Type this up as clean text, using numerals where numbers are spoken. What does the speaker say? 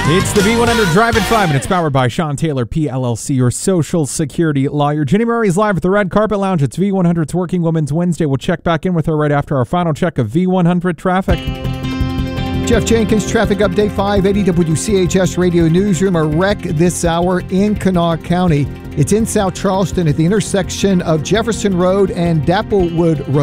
It's the V100 Drive at 5, and it's powered by Sean Taylor, PLLC, your social security lawyer. Jenny Murray's live at the Red Carpet Lounge. It's V100's Working Women's Wednesday. We'll check back in with her right after our final check of V100 traffic. Jeff Jenkins, traffic update 580 WCHS Radio Newsroom. A wreck this hour in Kanawha County. It's in South Charleston at the intersection of Jefferson Road and Dapplewood Road.